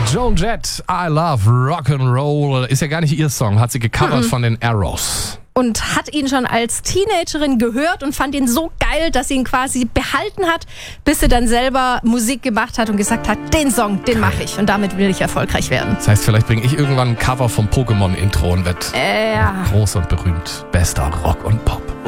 Joan Jett, I Love Rock'n'Roll. Ist ja gar nicht ihr Song, hat sie gecovert von den Arrows. Und hat ihn schon als Teenagerin gehört und fand ihn so geil, dass sie ihn quasi behalten hat, bis sie dann selber Musik gemacht hat und gesagt hat, den Song, den mache ich und damit will ich erfolgreich werden. Das heißt, vielleicht bringe ich irgendwann ein Cover vom Pokémon-Intro und werde Ja. groß und berühmt. Bester Rock und Pop.